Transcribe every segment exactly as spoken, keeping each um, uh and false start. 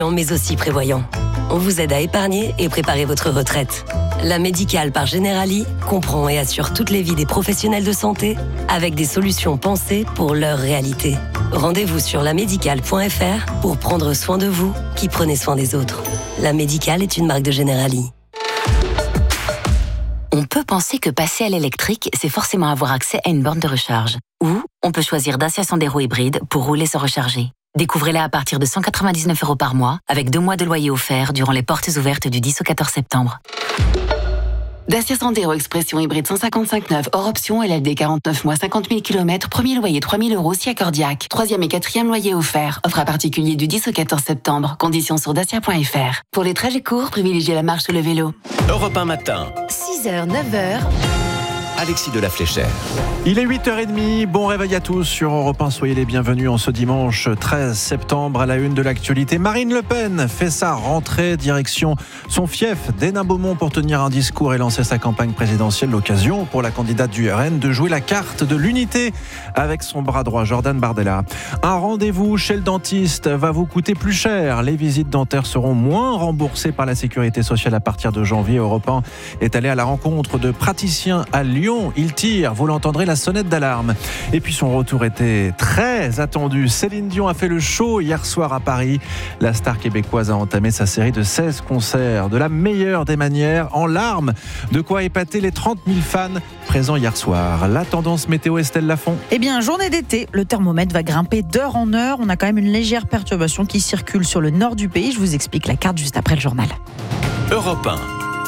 mais aussi prévoyant. On vous aide à épargner et préparer votre retraite. La Médicale par Generali comprend et assure toutes les vies des professionnels de santé avec des solutions pensées pour leur réalité. Rendez-vous sur la médicale point f r pour prendre soin de vous qui prenez soin des autres. La Médicale est une marque de Generali. On peut penser que passer à l'électrique, c'est forcément avoir accès à une borne de recharge. Ou on peut choisir Dacia Sandero hybride pour rouler sans recharger. Découvrez-la à partir de cent quatre-vingt-dix-neuf euros par mois, avec deux mois de loyer offert durant les portes ouvertes du dix au quatorze septembre. Dacia Sandero Expression hybride cent cinquante-cinq neuf hors option, L L D quarante-neuf mois, cinquante mille kilomètres, premier loyer trois mille euros si accordiaque. Troisième et quatrième loyer offert. Offre à particulier du dix au quatorze septembre. Conditions sur dacia point f r. Pour les trajets courts, privilégiez la marche ou le vélo. Europe un matin. six heures, neuf heures. Alexis de la Fléchère. Il est huit heures trente, bon réveil à tous sur Europe un, soyez les bienvenus en ce dimanche treize septembre à la une de l'actualité. Marine Le Pen fait sa rentrée direction son fief d'Hénin-Beaumont pour tenir un discours et lancer sa campagne présidentielle. L'occasion pour la candidate du R N de jouer la carte de l'unité avec son bras droit Jordan Bardella. Un rendez-vous chez le dentiste va vous coûter plus cher. Les visites dentaires seront moins remboursées par la sécurité sociale à partir de janvier. Europe un est allé à la rencontre de praticiens à Lyon. Il tire, vous l'entendrez, la sonnette d'alarme. Et puis son retour était très attendu. Céline Dion a fait le show hier soir à Paris. La star québécoise a entamé sa série de seize concerts de la meilleure des manières, en larmes. De quoi épater les trente mille fans présents hier soir. La tendance météo, Estelle Lafont. Eh bien, journée d'été, le thermomètre va grimper d'heure en heure. On a quand même une légère perturbation qui circule sur le nord du pays. Je vous explique la carte juste après le journal. Europe un.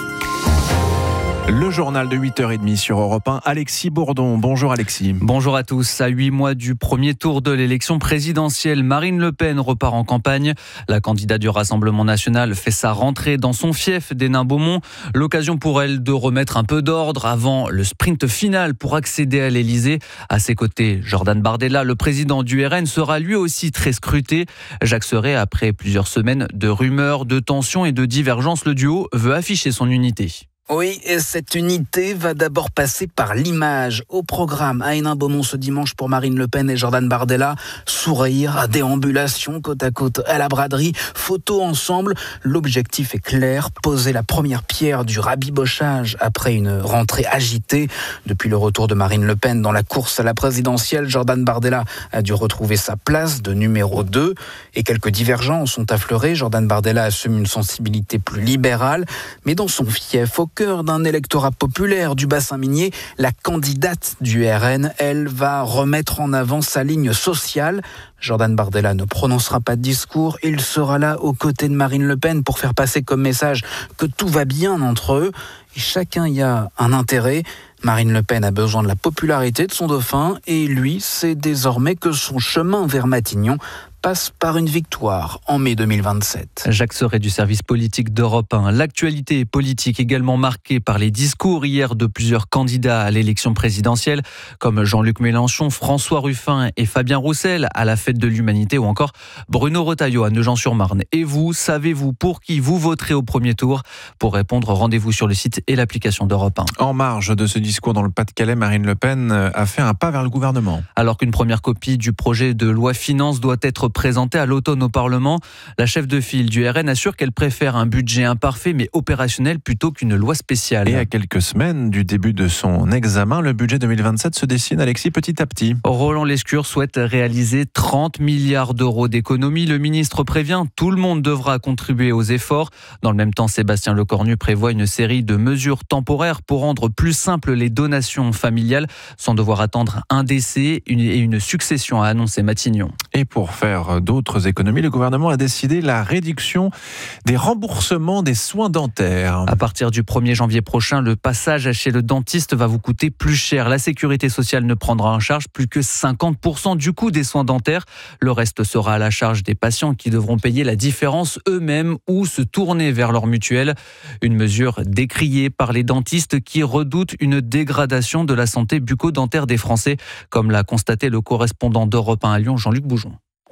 Le journal de huit heures trente sur Europe un. Alexis Bourdon. Bonjour Alexis. Bonjour à tous. À huit mois du premier tour de l'élection présidentielle, Marine Le Pen repart en campagne. La candidate du Rassemblement national fait sa rentrée dans son fief d'Hénin-Beaumont. L'occasion pour elle de remettre un peu d'ordre avant le sprint final pour accéder à l'Élysée. À ses côtés, Jordan Bardella, le président du R N, sera lui aussi très scruté. Jacques Serret, après plusieurs semaines de rumeurs, de tensions et de divergences, le duo veut afficher son unité. Oui, et cette unité va d'abord passer par l'image. Au programme à Hénin-Beaumont ce dimanche pour Marine Le Pen et Jordan Bardella, sourire, déambulation côte à côte à la braderie, photos ensemble. L'objectif est clair, poser la première pierre du rabibochage après une rentrée agitée. Depuis le retour de Marine Le Pen dans la course à la présidentielle, Jordan Bardella a dû retrouver sa place de numéro deux. Et quelques divergences ont affleuré. Jordan Bardella assume une sensibilité plus libérale, mais dans son fief, au cœur d'un électorat populaire du bassin minier, la candidate du R N, elle, va remettre en avant sa ligne sociale. Jordan Bardella ne prononcera pas de discours, il sera là aux côtés de Marine Le Pen pour faire passer comme message que tout va bien entre eux. Et chacun y a un intérêt. Marine Le Pen a besoin de la popularité de son dauphin et lui sait désormais que son chemin vers Matignon passe par une victoire en mai deux mille vingt-sept. Jacques Serret du service politique d'Europe un. L'actualité politique également marquée par les discours hier de plusieurs candidats à l'élection présidentielle, comme Jean-Luc Mélenchon, François Ruffin et Fabien Roussel à la fête de l'Humanité, ou encore Bruno Retailleau à Nogent-sur-Marne. Et vous, savez-vous pour qui vous voterez au premier tour? Pour répondre, rendez-vous sur le site et l'application d'Europe un. En marge de ce discours dans le Pas-de-Calais, Marine Le Pen a fait un pas vers le gouvernement. Alors qu'une première copie du projet de loi finance doit être présentée à l'automne au Parlement, la chef de file du R N assure qu'elle préfère un budget imparfait mais opérationnel plutôt qu'une loi spéciale. Et à quelques semaines du début de son examen, le budget deux mille vingt-sept se dessine, Alexis, petit à petit. Roland Lescure souhaite réaliser trente milliards d'euros d'économies. Le ministre prévient, tout le monde devra contribuer aux efforts. Dans le même temps, Sébastien Lecornu prévoit une série de mesures temporaires pour rendre plus simples les donations familiales sans devoir attendre un décès et une succession, a annoncé Matignon. Et pour faire d'autres économies, le gouvernement a décidé la réduction des remboursements des soins dentaires. À partir du premier janvier prochain, le passage chez le dentiste va vous coûter plus cher. La sécurité sociale ne prendra en charge plus que cinquante pour cent du coût des soins dentaires. Le reste sera à la charge des patients qui devront payer la différence eux-mêmes ou se tourner vers leur mutuelle. Une mesure décriée par les dentistes qui redoutent une dégradation de la santé bucco-dentaire des Français, comme l'a constaté le correspondant d'Europe un à Lyon, Jean-Luc Boujon.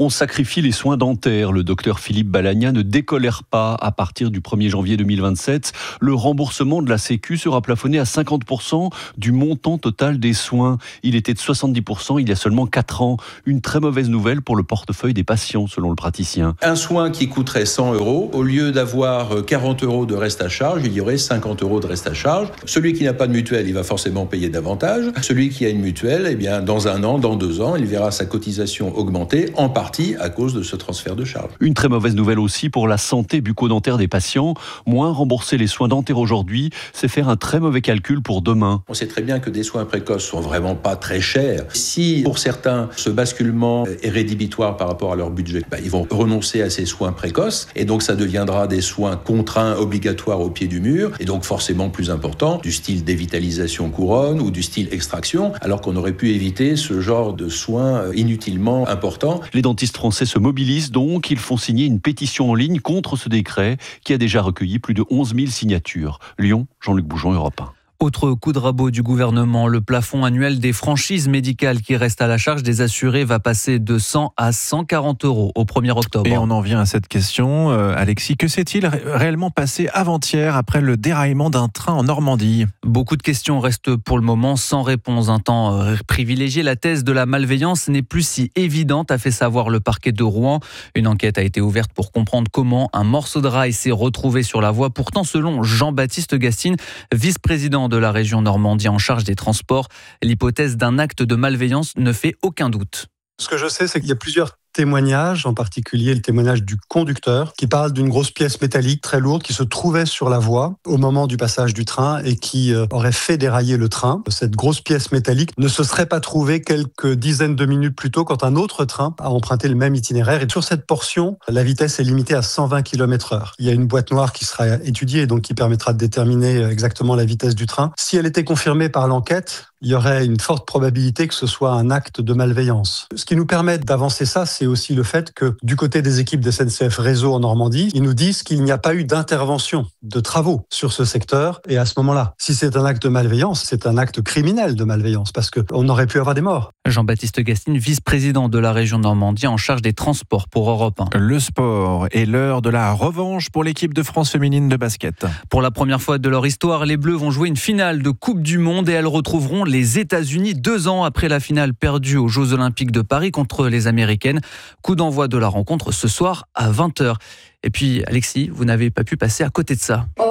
On sacrifie les soins dentaires. Le docteur Philippe Balagna ne décolère pas. À partir du premier janvier deux mille vingt-sept, le remboursement de la Sécu sera plafonné à cinquante pour cent du montant total des soins. Il était de soixante-dix pour cent il y a seulement quatre ans. Une très mauvaise nouvelle pour le portefeuille des patients, selon le praticien. Un soin qui coûterait cent euros, au lieu d'avoir quarante euros de reste à charge, il y aurait cinquante euros de reste à charge. Celui qui n'a pas de mutuelle, il va forcément payer davantage. Celui qui a une mutuelle, eh bien, dans un an, dans deux ans, il verra sa cotisation augmenter, en partie à cause de ce transfert de charge. Une très mauvaise nouvelle aussi pour la santé bucco-dentaire des patients. Moins rembourser les soins dentaires aujourd'hui, c'est faire un très mauvais calcul pour demain. On sait très bien que des soins précoces sont vraiment pas très chers. Si pour certains, ce basculement est rédhibitoire par rapport à leur budget, bah, ils vont renoncer à ces soins précoces et donc ça deviendra des soins contraints, obligatoires au pied du mur et donc forcément plus importants, du style dévitalisation couronne ou du style extraction, alors qu'on aurait pu éviter ce genre de soins inutilement importants. Les dentistes français se mobilisent donc. Ils font signer une pétition en ligne contre ce décret qui a déjà recueilli plus de onze mille signatures. Lyon, Jean-Luc Bougeon, Europe un. Autre coup de rabot du gouvernement, le plafond annuel des franchises médicales qui reste à la charge des assurés va passer de cent à cent quarante euros au premier octobre. Et on en vient à cette question, euh, Alexis, que s'est-il ré- réellement passé avant-hier après le déraillement d'un train en Normandie ? Beaucoup de questions restent pour le moment sans réponse. Un temps euh, privilégié, la thèse de la malveillance n'est plus si évidente, a fait savoir le parquet de Rouen. Une enquête a été ouverte pour comprendre comment un morceau de rail s'est retrouvé sur la voie. Pourtant, selon Jean-Baptiste Gastine, vice-président de la région Normandie en charge des transports, l'hypothèse d'un acte de malveillance ne fait aucun doute. Ce que je sais, c'est qu'il y a plusieurs témoignages, en particulier le témoignage du conducteur, qui parle d'une grosse pièce métallique très lourde qui se trouvait sur la voie au moment du passage du train et qui euh, aurait fait dérailler le train. Cette grosse pièce métallique ne se serait pas trouvée quelques dizaines de minutes plus tôt quand un autre train a emprunté le même itinéraire. Et sur cette portion, la vitesse est limitée à cent vingt kilomètres heure. Il y a une boîte noire qui sera étudiée, donc qui permettra de déterminer exactement la vitesse du train. Si elle était confirmée par l'enquête, il y aurait une forte probabilité que ce soit un acte de malveillance. Ce qui nous permet d'avancer ça, c'est aussi le fait que du côté des équipes d'S N C F Réseau en Normandie, ils nous disent qu'il n'y a pas eu d'intervention, de travaux sur ce secteur. Et à ce moment-là, si c'est un acte de malveillance, c'est un acte criminel de malveillance parce qu'on aurait pu avoir des morts. Jean-Baptiste Gastine, vice-président de la région Normandie en charge des transports pour Europe un. Le sport est l'heure de la revanche pour l'équipe de France féminine de basket. Pour la première fois de leur histoire, les Bleus vont jouer une finale de Coupe du Monde et elles retrouveront les États-Unis deux ans après la finale perdue aux Jeux Olympiques de Paris contre les Américaines. Coup d'envoi de la rencontre ce soir à vingt heures. Et puis, Alexis, vous n'avez pas pu passer à côté de ça. Oh